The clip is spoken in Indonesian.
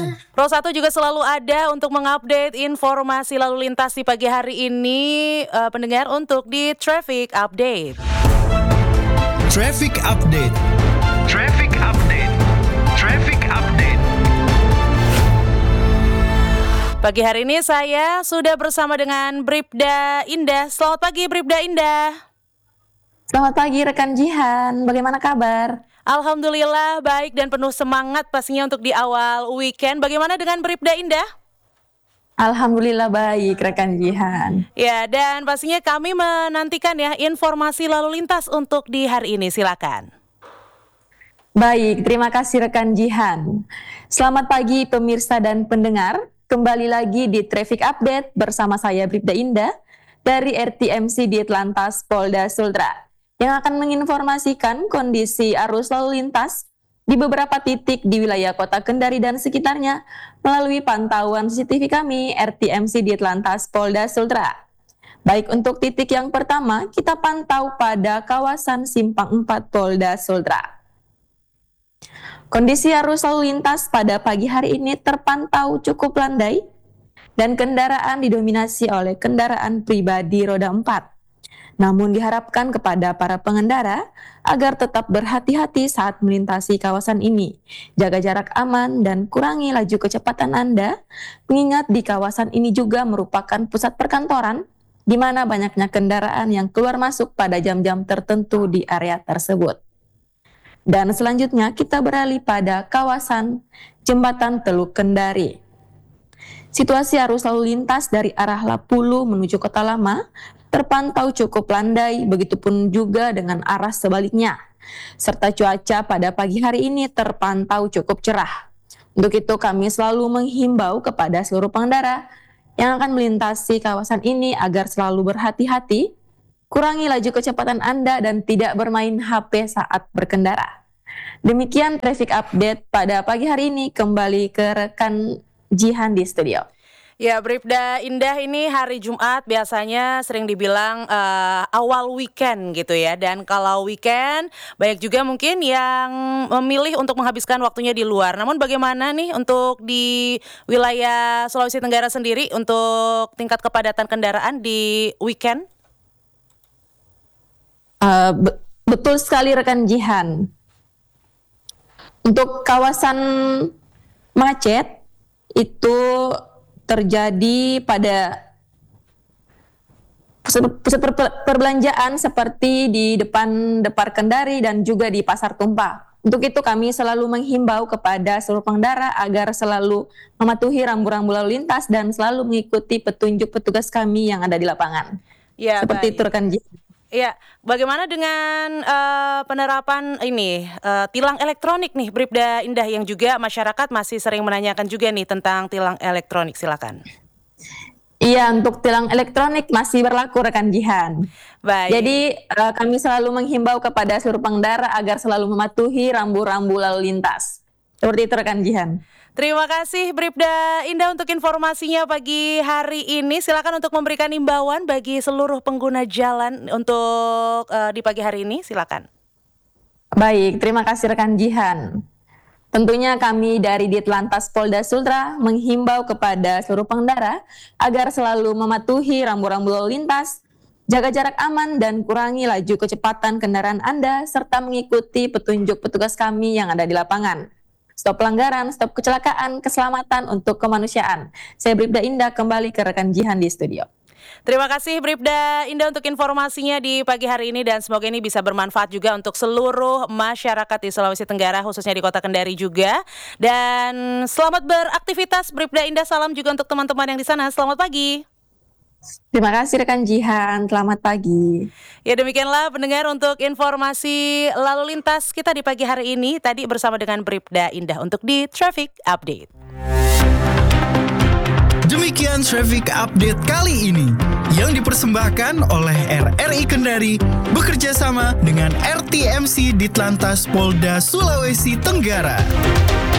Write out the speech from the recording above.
Pro 1 juga selalu ada untuk mengupdate informasi lalu lintas di pagi hari ini, pendengar, untuk di Traffic Update. Traffic Update. Traffic Update. Traffic Update. Pagi hari ini saya sudah bersama dengan Bribda Indah. Selamat pagi Bribda Indah. Selamat pagi rekan Jihan, bagaimana kabar? Alhamdulillah baik dan penuh semangat pastinya untuk di awal weekend. Bagaimana dengan Bribda Indah? Alhamdulillah baik rekan Jihan. Ya, dan pastinya kami menantikan ya informasi lalu lintas untuk di hari ini, silakan. Baik, terima kasih rekan Jihan. Selamat pagi pemirsa dan pendengar. Kembali lagi di Traffic Update bersama saya Bribda Indah dari RTMC Ditlantas Polda Sultra, yang akan menginformasikan kondisi arus lalu lintas di beberapa titik di wilayah Kota Kendari dan sekitarnya melalui pantauan CCTV kami RTMC Ditlantas Polda Sultra. Baik, untuk titik yang pertama kita pantau pada kawasan Simpang 4 Polda Sultra. Kondisi arus lalu lintas pada pagi hari ini terpantau cukup landai dan kendaraan didominasi oleh kendaraan pribadi roda 4. Namun diharapkan kepada para pengendara agar tetap berhati-hati saat melintasi kawasan ini. Jaga jarak aman dan kurangi laju kecepatan Anda, mengingat di kawasan ini juga merupakan pusat perkantoran, di mana banyaknya kendaraan yang keluar masuk pada jam-jam tertentu di area tersebut. Dan selanjutnya kita beralih pada kawasan Jembatan Teluk Kendari. Situasi arus lalu lintas dari arah Lapulu menuju Kota Lama terpantau cukup landai, begitupun juga dengan arah sebaliknya. Serta cuaca pada pagi hari ini terpantau cukup cerah. Untuk itu kami selalu menghimbau kepada seluruh pengendara yang akan melintasi kawasan ini agar selalu berhati-hati, kurangi laju kecepatan Anda dan tidak bermain HP saat berkendara. Demikian traffic update pada pagi hari ini, kembali ke rekan Jihan di studio. Ya, Bribda Indah, ini hari Jumat biasanya sering dibilang awal weekend gitu ya. Dan kalau weekend banyak juga mungkin yang memilih untuk menghabiskan waktunya di luar. Namun bagaimana nih untuk di wilayah Sulawesi Tenggara sendiri untuk tingkat kepadatan kendaraan di weekend? Betul sekali rekan Jihan. Untuk kawasan macet itu terjadi pada pusat perbelanjaan seperti di depan Depar Kendari dan juga di Pasar Tumpah. Untuk itu kami selalu menghimbau kepada seluruh pengendara agar selalu mematuhi rambu-rambu lalu lintas dan selalu mengikuti petunjuk petugas kami yang ada di lapangan. Ya, seperti baik. itu rekan Jihan. Ya, bagaimana dengan penerapan ini tilang elektronik nih, Bribda Indah, yang juga masyarakat masih sering menanyakan juga nih tentang tilang elektronik, silakan. Iya, untuk tilang elektronik masih berlaku rekan Jihan. Baik. Jadi kami selalu menghimbau kepada seluruh pengendara agar selalu mematuhi rambu-rambu lalu lintas. Seperti itu rekan Jihan. Terima kasih Bribda Indah untuk informasinya pagi hari ini. Silakan untuk memberikan imbauan bagi seluruh pengguna jalan untuk di pagi hari ini, silakan. Baik, terima kasih rekan Jihan. Tentunya kami dari Ditlantas Polda Sultra menghimbau kepada seluruh pengendara agar selalu mematuhi rambu-rambu lalu lintas, jaga jarak aman dan kurangi laju kecepatan kendaraan Anda serta mengikuti petunjuk petugas kami yang ada di lapangan. Stop pelanggaran, stop kecelakaan, keselamatan untuk kemanusiaan. Saya Bribda Indah, kembali ke rekan Jihan di studio. Terima kasih Bribda Indah untuk informasinya di pagi hari ini, dan semoga ini bisa bermanfaat juga untuk seluruh masyarakat di Sulawesi Tenggara, khususnya di Kota Kendari juga. Dan selamat beraktivitas Bribda Indah, salam juga untuk teman-teman yang di sana. Selamat pagi. Terima kasih rekan Jihan, selamat pagi. Ya, demikianlah pendengar untuk informasi lalu lintas kita di pagi hari ini, tadi bersama dengan Bribda Indah untuk di Traffic Update. Demikian Traffic Update kali ini yang dipersembahkan oleh RRI Kendari bekerja sama dengan RTMC Ditlantas Polda Sulawesi Tenggara.